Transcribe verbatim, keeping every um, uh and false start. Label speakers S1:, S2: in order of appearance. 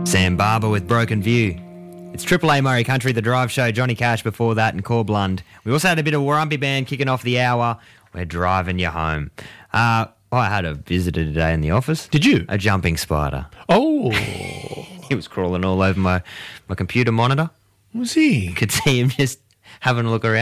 S1: Sam Barber with Broken View. It's Triple A Murray Country, the drive show. Johnny Cash before that and Corblund. We also had a bit of Warumpi Band kicking off the hour. We're driving you home. Uh, I had a visitor today in the office.
S2: Did you?
S1: A jumping spider.
S2: Oh.
S1: He was crawling all over my, my computer monitor.
S2: Was he?
S1: Could see him just having a look around.